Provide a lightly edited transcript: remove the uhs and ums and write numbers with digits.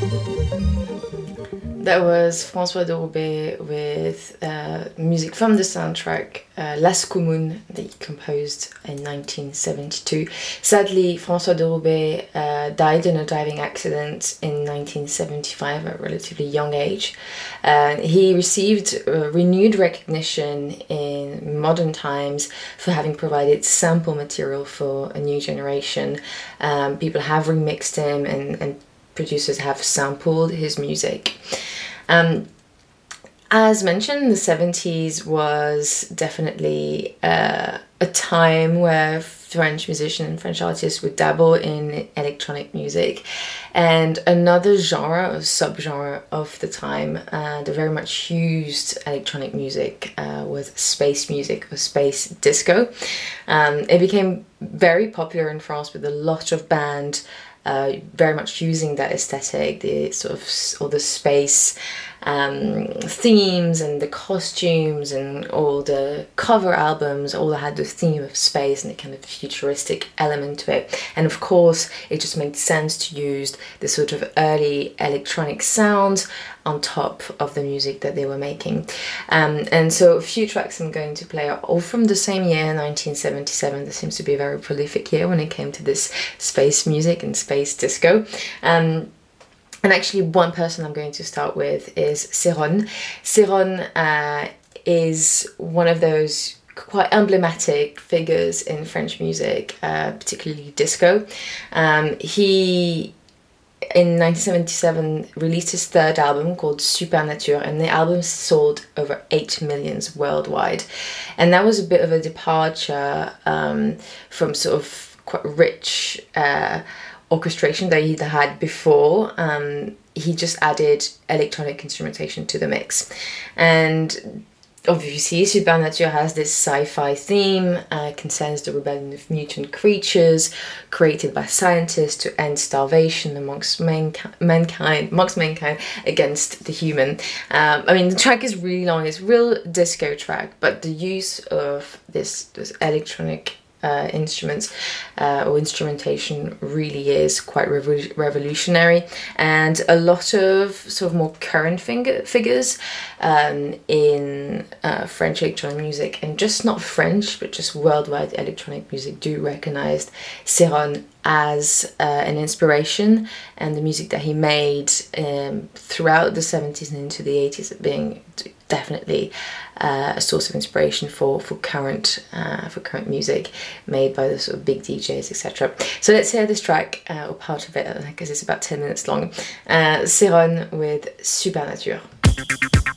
That was François de Roubaix with music from the soundtrack Las Communes that he composed in 1972. Sadly, François de Roubaix died in a driving accident in 1975 at a relatively young age. He received renewed recognition in modern times for having provided sample material for a new generation. People have remixed him and producers have sampled his music. As mentioned, the 70s was definitely a time where French musicians and French artists would dabble in electronic music. And another genre or subgenre of the time that very much used electronic music was space music or space disco. It became very popular in France with a lot of bands very much using that aesthetic, the sort of all the space themes and the costumes and all the cover albums all had the theme of space and the kind of futuristic element to it. And of course, it just made sense to use the sort of early electronic sounds on top of the music that they were making. And so a few tracks I'm going to play are all from the same year, 1977. That seems to be a very prolific year when it came to this space music and space disco. And actually one person I'm going to start with is Céron. Céron is one of those quite emblematic figures in French music, particularly disco. He in 1977 released his third album called Supernature, and the album sold over 8 million worldwide. And that was a bit of a departure from sort of quite rich orchestration that he'd had before. He just added electronic instrumentation to the mix. And obviously, Supernature has this sci-fi theme, concerns the rebellion of mutant creatures created by scientists to end starvation amongst mankind against the human. I mean, the track is really long, it's a real disco track, but the use of this electronic instruments or instrumentation really is quite revolutionary, and a lot of sort of more current figures in French electronic music, and just not French but just worldwide electronic music, do recognize Céron as an inspiration, and the music that he made throughout the 70s and into the 80s being definitely a source of inspiration for current music made by the sort of big DJs, etc. So let's hear this track or part of it, because it's about 10 minutes long. Céron with Supernature.